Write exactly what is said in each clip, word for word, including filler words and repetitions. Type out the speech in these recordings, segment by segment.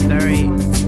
very,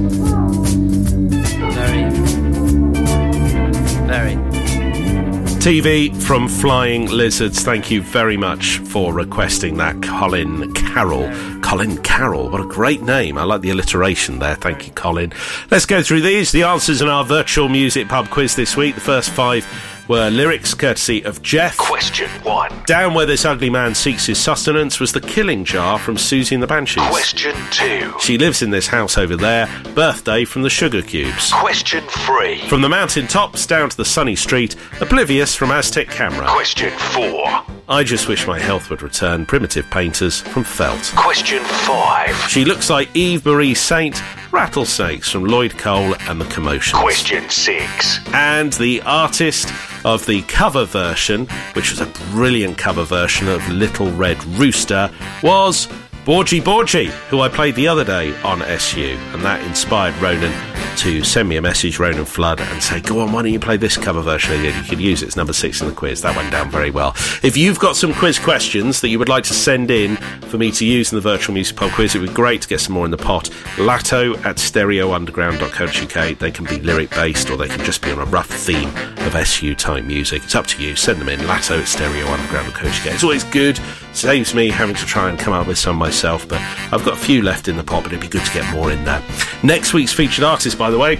very, very. T V from Flying Lizards, thank you very much for requesting that, Colin Carroll. Colin Carroll, what a great name. I like the alliteration there. Thank you, Colin. Let's go through these. The answers in our virtual music pub quiz this week. The first five were lyrics courtesy of Jeff. Question one. Down Where This Ugly Man Seeks His Sustenance was the Killing Jar from Susie and the Banshees. Question two. She Lives in This House Over There, Birthday from the Sugar Cubes. Question three. From the mountain tops down to the sunny street, Oblivious from Aztec Camera. Question four. I Just Wish My Health Would Return, Primitive Painters from Felt. Question five. She Looks Like Eve Marie Saint, Rattlesnakes from Lloyd Cole and the Commotions. Question six. And the artist of the cover version, which was a brilliant cover version of Little Red Rooster, was Borgie Borgie, who I played the other day on S U, and that inspired Ronan to send me a message, Ronan Flood, and say, go on, why don't you play this cover version? I did. You could use it. It's number six in the quiz. That went down very well. If you've got some quiz questions that you would like to send in for me to use in the virtual music pub quiz, it would be great to get some more in the pot. Latto at stereo underground dot co dot uk. They can be lyric based or they can just be on a rough theme of S U type music. It's up to you. Send them in. Latto at stereo underground dot co dot uk. It's always good. Saves me having to try and come up with some myself, but I've got a few left in the pot, but it'd be good to get more in there. Next week's featured artist, by the way,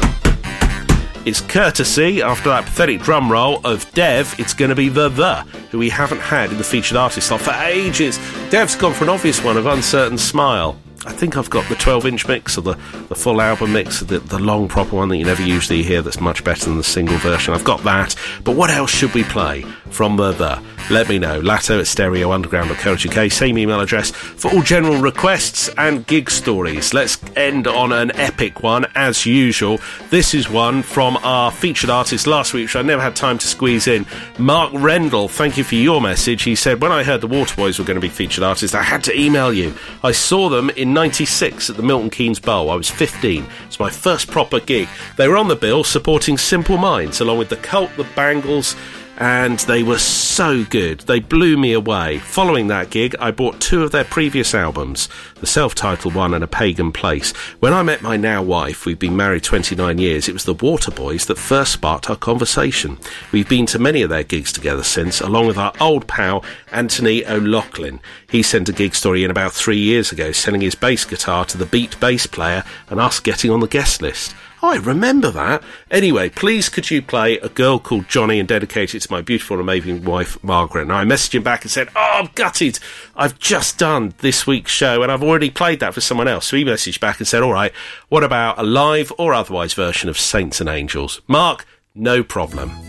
it's courtesy, after that pathetic drum roll, of Dev. It's going to be The The, who we haven't had in the featured artist slot for ages. Dev's gone for an obvious one of Uncertain Smile. I think I've got the twelve-inch mix or the, the full album mix, the, the long proper one that you never usually hear that's much better than the single version. I've got that. But what else should we play from The The? Let me know. Latto at stereo underground dot co dot uk. Same email address for all general requests and gig stories. Let's end on an epic one, as usual. This is one from our featured artist last week, which I never had time to squeeze in. Mark Rendell, thank you for your message. He said, when I heard the Waterboys were going to be featured artists, I had to email you. I saw them in ninety-six at the Milton Keynes Bowl. I was fifteen. It's my first proper gig. They were on the bill supporting Simple Minds, along with the Cult, the Bangles, and they were so good. They blew me away. Following that gig, I bought two of their previous albums, the self-titled one and A Pagan Place. When I met my now wife, we've been married twenty-nine years, it was the Waterboys that first sparked our conversation. We've been to many of their gigs together since, along with our old pal, Anthony O'Loughlin. He sent a gig story in about three years ago, selling his bass guitar to the Beat bass player and us getting on the guest list. Oh, I remember that. Anyway, please could you play A Girl Called Johnny and dedicate it to my beautiful and amazing wife, Margaret? And I messaged him back and said, oh, I'm gutted. I've just done this week's show and I've already played that for someone else. So he messaged back and said, all right, what about a live or otherwise version of Saints and Angels? Mark, no problem.